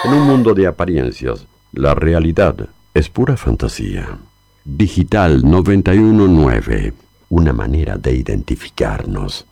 En un mundo de apariencias, la realidad es pura fantasía. Digital 919, una manera de identificarnos.